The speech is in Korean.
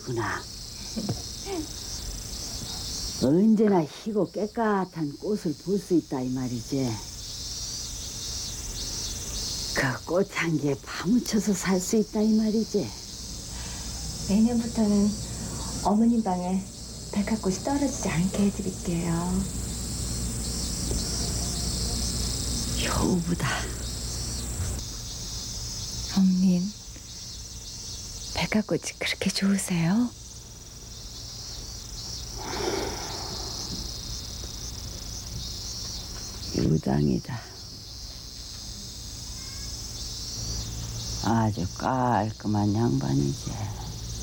꽃이구나. 언제나 희고 깨끗한 꽃을 볼 수 있다 이 말이지. 그 꽃 향기에 파묻혀서 살 수 있다 이 말이지. 내년부터는 어머님 방에 백합꽃이 떨어지지 않게 해드릴게요. 효부다. 어머님, 백합꽃이 그렇게 좋으세요? 유당이다. 아주 깔끔한 양반이지.